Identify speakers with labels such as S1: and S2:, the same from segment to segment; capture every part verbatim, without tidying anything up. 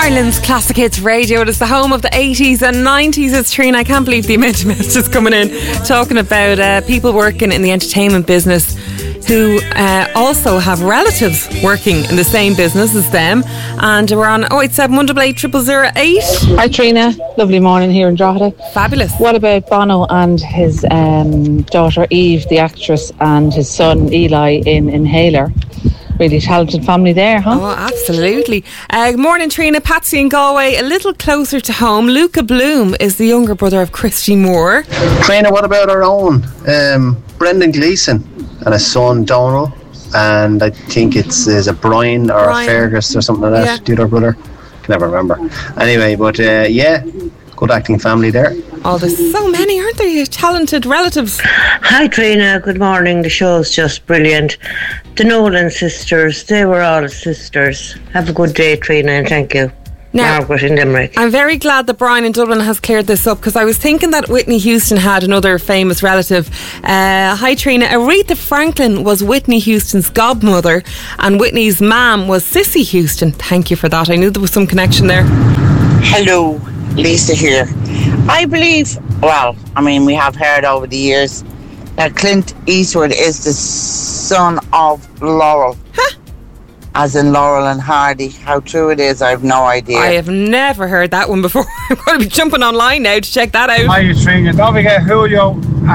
S1: Ireland's Classic Hits Radio. It is the home of the eighties and nineties. It's Trina. I can't believe the amount of messages coming in talking about uh, people working in the entertainment business who uh, also have relatives working in the same business as them. And we're on oh eight seven, one eight eight, zero zero zero eight.
S2: Hi Trina, lovely morning here in Drogheda.
S1: Fabulous.
S2: What about Bono and his um, daughter Eve, the actress, and his son Eli in Inhaler? Really talented family there, huh?
S1: Oh, absolutely. Uh, morning, Trina. Patsy in Galway, a little closer to home. Luca Bloom is the younger brother of Christy Moore.
S3: Trina, what about our own? Um, Brendan Gleeson and his son Donald. And I think it's is a Brian or Brian. a Fergus or something like that. Yeah. The other brother. Can never remember. Anyway, but uh, yeah, good acting family there.
S1: Oh, there's so many, aren't there? Talented relatives.
S4: Hi Trina, good morning. The show's just brilliant. The Nolan sisters, they were all sisters. Have a good day, Trina, and thank you. Now, Margaret in Limerick.
S1: I'm very glad that Brian in Dublin has cleared this up, because I was thinking that Whitney Houston had another famous relative. Uh, hi Trina, Aretha Franklin was Whitney Houston's godmother, and Whitney's mum was Cissy Houston. Thank you for that. I knew there was some connection there.
S5: Hello, Lisa here. I believe, well, I mean, we have heard over the years that Clint Eastwood is the son of Laurel.
S1: Huh?
S5: As in Laurel and Hardy. How true it is, I have no idea.
S1: I have never heard that one before. I'm going to be jumping online now to check that out.
S6: Hi, Trina. Don't forget Julio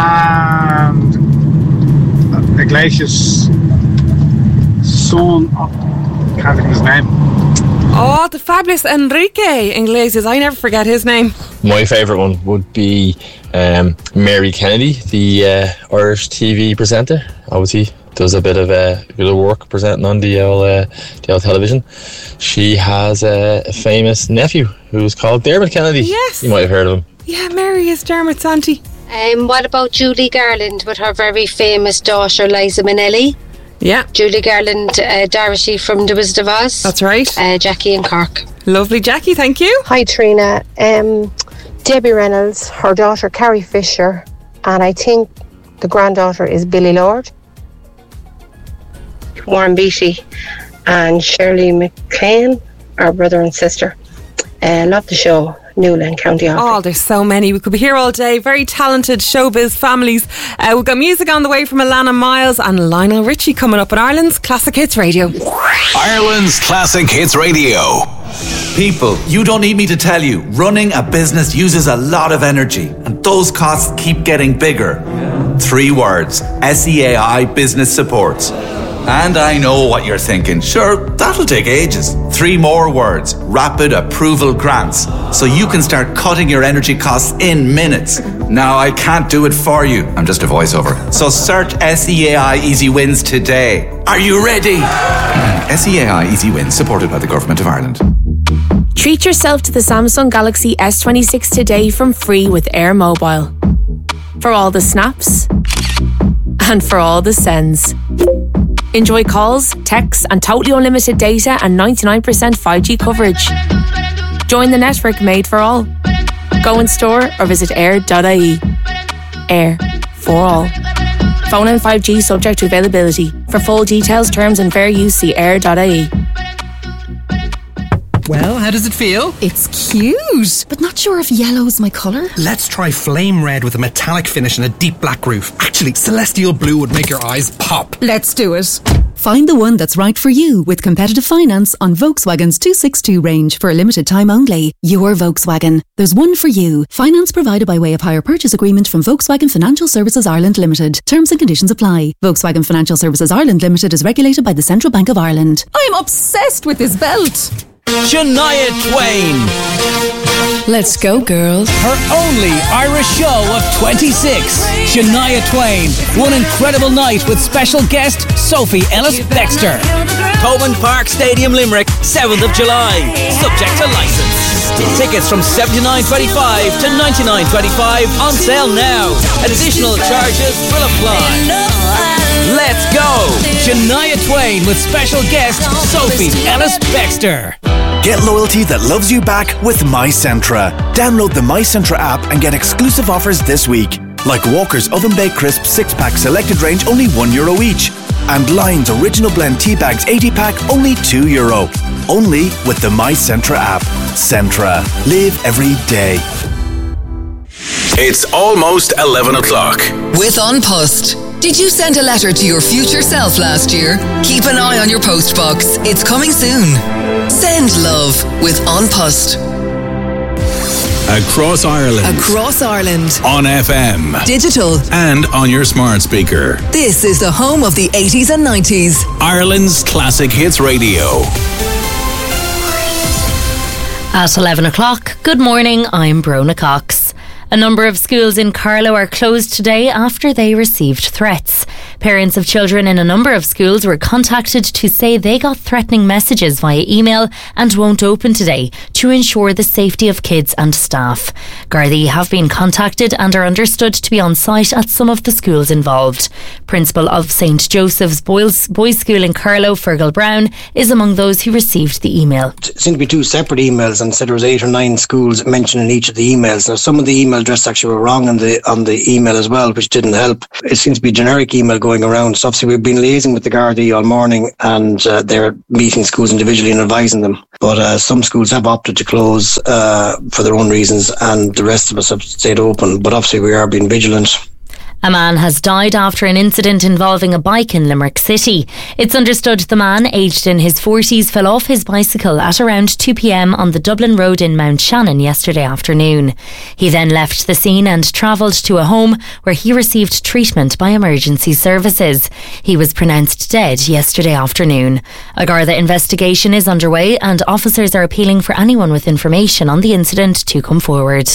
S6: and Iglesias' son. I can't think of his name.
S1: Oh, the fabulous Enrique Iglesias. I never forget his name.
S7: My favourite one would be um, Mary Kennedy, the uh, Irish T V presenter. Obviously does a bit of uh, bit of work presenting on the old, uh, the old television. She has uh, a famous nephew who's called Dermot Kennedy.
S1: Yes.
S7: You might have heard of him.
S1: Yeah, Mary is Dermot's auntie.
S8: Um, what about Julie Garland with her very famous daughter Liza Minnelli?
S1: Yeah.
S8: Julie Garland, uh, Dorothy from The Wizard of Oz.
S1: That's right.
S8: Uh, Jackie and Cork.
S1: Lovely, Jackie, thank you.
S9: Hi Trina. Um, Debbie Reynolds, her daughter Carrie Fisher, and I think the granddaughter is Billy Lord. Warren Beatty and Shirley MacLaine, our brother and sister. Uh, love the show. Newland, County Offaly.
S1: Oh, there's so many. We could be here all day. Very talented showbiz families. Uh, we've got music on the way from Alana Miles and Lionel Richie coming up on Ireland's Classic Hits Radio.
S10: Ireland's Classic Hits Radio.
S11: People, you don't need me to tell you, running a business uses a lot of energy, and those costs keep getting bigger. Three words: S E A I Business Support. And I know what you're thinking. Sure, that'll take ages. Three more words: Rapid Approval Grants. So you can start cutting your energy costs in minutes. Now, I can't do it for you. I'm just a voiceover. So search S E A I Easy Wins today. Are you ready? S E A I Easy Wins, supported by the Government of Ireland.
S12: Treat yourself to the Samsung Galaxy S twenty-six today from free with Air Mobile. For all the snaps and for all the sends. Enjoy calls, texts and totally unlimited data and ninety-nine percent five G coverage. Join the network made for all. Go in store or visit air dot I E. Air, for all. Phone and five G subject to availability. For full details, terms and fair use, see air dot I E.
S13: Well, how does it feel?
S14: It's cute, but not sure if yellow's my colour.
S13: Let's try flame red with a metallic finish and a deep black roof. Actually, celestial blue would make your eyes pop.
S14: Let's do it.
S15: Find the one that's right for you with competitive finance on Volkswagen's two sixty-two range for a limited time only. Your Volkswagen. There's one for you. Finance provided by way of hire purchase agreement from Volkswagen Financial Services Ireland Limited. Terms and conditions apply. Volkswagen Financial Services Ireland Limited is regulated by the Central Bank of Ireland.
S14: I'm obsessed with this belt.
S16: Shania Twain.
S14: Let's go, girl.
S16: Her only Irish show of twenty-six. Shania Twain. One incredible night with special guest Sophie Ellis-Bextor. Thomond Park Stadium, Limerick, seventh of July. Subject to licence. Tickets from seventy-nine twenty-five to ninety-nine twenty-five on sale now. Additional charges will apply. Let's go! Shania Twain with special guest Sophie Ellis-Bextor.
S17: Get loyalty that loves you back with MyCentra. Download the MyCentra app and get exclusive offers this week. Like Walker's Oven Baked Crisp six pack selected range, only one euro each. And Lion's Original Blend Tea Bags eighty pack, only two euro. Only with the My Centra app. Centra. Live every day.
S10: It's almost eleven o'clock.
S18: With An Post. Did you send a letter to your future self last year? Keep an eye on your post box. It's coming soon. Send love with An Post.
S10: Across Ireland.
S18: Across Ireland.
S10: On F M.
S18: Digital.
S10: And on your smart speaker.
S18: This is the home of the eighties and nineties.
S10: Ireland's Classic Hits Radio.
S19: At eleven o'clock, good morning, I'm Brona Cox. A number of schools in Carlow are closed today after they received threats. Parents of children in a number of schools were contacted to say they got threatening messages via email and won't open today to ensure the safety of kids and staff. Gardaí have been contacted and are understood to be on site at some of the schools involved. Principal of Saint Joseph's Boys, Boys School in Carlow, Fergal Brown, is among those who received the email.
S20: It seemed to be two separate emails, and said there was eight or nine schools mentioned in each of the emails. Now, some of the email addresses actually were wrong on the on the email as well, which didn't help. It seems to be a generic email going around. So obviously we've been liaising with the Gardaí all morning, and uh, they're meeting schools individually and advising them. But uh, some schools have opted to close uh, for their own reasons, and the rest of us have stayed open. But obviously we are being vigilant.
S19: A man has died after an incident involving a bike in Limerick City. It's understood the man, aged in his forties, fell off his bicycle at around two p.m. on the Dublin Road in Mount Shannon yesterday afternoon. He then left the scene and travelled to a home where he received treatment by emergency services. He was pronounced dead yesterday afternoon. A Garda investigation is underway and officers are appealing for anyone with information on the incident to come forward.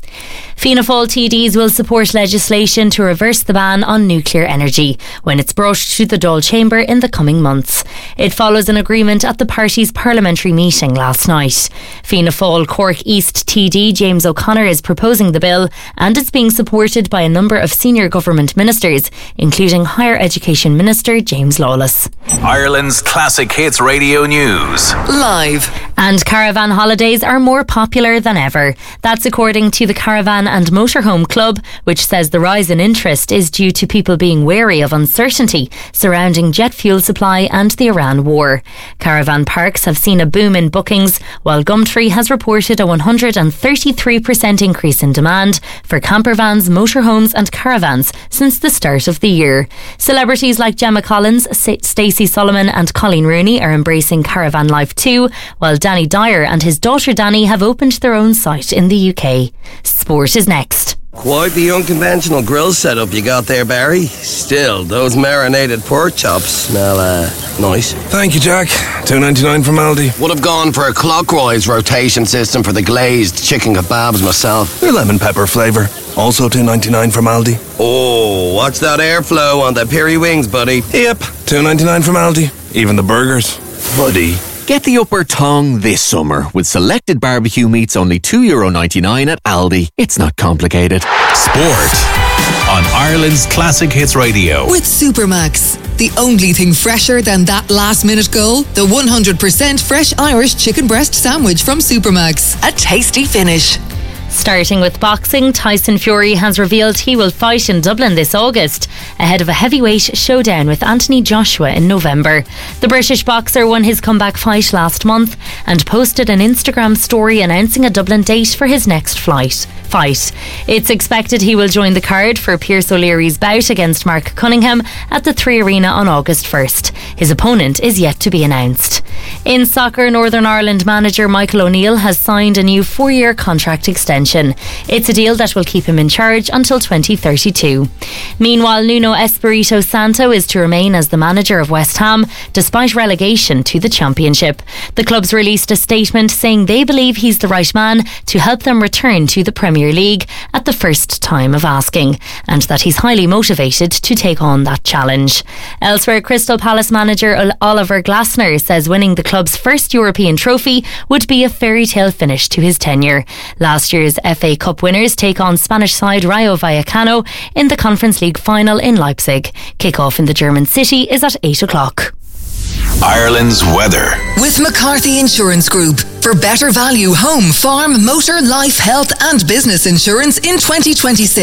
S19: Fianna Fáil T Ds will support legislation to reverse the ban on nuclear energy when it's brought to the Dáil Chamber in the coming months. It follows an agreement at the party's parliamentary meeting last night. Fianna Fáil Cork East T D James O'Connor is proposing the bill, and it's being supported by a number of senior government ministers, including Higher Education Minister James Lawless.
S10: Ireland's Classic Hits Radio News.
S18: Live.
S19: And caravan holidays are more popular than ever. That's according to the Caravan and Motorhome Club, which says the rise in interest is due to people being wary of uncertainty surrounding jet fuel supply and the Iran war. Caravan parks have seen a boom in bookings, while Gumtree has reported a one hundred thirty-three percent increase in demand for campervans, motorhomes and caravans since the start of the year. Celebrities like Gemma Collins, Stacey Solomon and Colleen Rooney are embracing caravan life too, while Danny Dyer and his daughter Danny have opened their own site in the U K. Sport is next.
S21: Quite the unconventional grill setup you got there, Barry. Still, those marinated pork chops smell, uh, nice.
S22: Thank you, Jack. two ninety-nine from Aldi.
S21: Would have gone for a clockwise rotation system for the glazed chicken kebabs myself.
S22: Your lemon pepper flavour. Also two ninety-nine from Aldi.
S21: Oh, watch that airflow on the peri wings, buddy.
S22: Yep, two ninety-nine from Aldi. Even the burgers. Buddy.
S23: Get the upper tongue this summer with selected barbecue meats only two euro ninety-nine at Aldi. It's not complicated.
S10: Sport on Ireland's Classic Hits Radio.
S18: With Supermax. The only thing fresher than that last minute goal, the one hundred percent fresh Irish chicken breast sandwich from Supermax. A tasty finish.
S19: Starting with boxing, Tyson Fury has revealed he will fight in Dublin this August, ahead of a heavyweight showdown with Anthony Joshua in November. The British boxer won his comeback fight last month and posted an Instagram story announcing a Dublin date for his next flight. Fight. It's expected he will join the card for Pierce O'Leary's bout against Mark Cunningham at the Three Arena on August first. His opponent is yet to be announced. In soccer, Northern Ireland manager Michael O'Neill has signed a new four-year contract extension. It's a deal that will keep him in charge until twenty thirty-two. Meanwhile, Nuno Espirito Santo is to remain as the manager of West Ham, despite relegation to the Championship. The club's released a statement saying they believe he's the right man to help them return to the Premier League at the first time of asking, and that he's highly motivated to take on that challenge. Elsewhere, Crystal Palace manager Oliver Glasner says winning the club's first European trophy would be a fairy tale finish to his tenure. Last year's F A Cup winners take on Spanish side Rayo Vallecano in the Conference League final in Leipzig. Kick-off in the German city is at eight o'clock.
S10: Ireland's weather.
S18: With McCarthy Insurance Group. For better value home, farm, motor, life, health and business insurance in twenty twenty-six.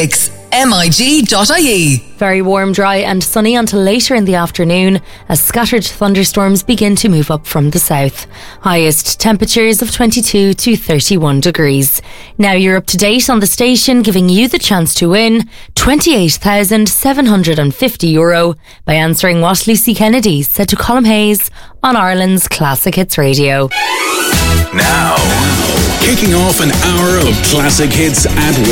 S18: M I G dot I E.
S19: Very warm, dry and sunny until later in the afternoon as scattered thunderstorms begin to move up from the south. Highest temperatures of twenty-two to thirty-one degrees. Now you're up to date on the station, giving you the chance to win twenty-eight thousand seven hundred fifty euro by answering what Lucy Kennedy said to Colm Hayes on Ireland's Classic Hits Radio.
S10: Now, kicking off an hour of classic hits at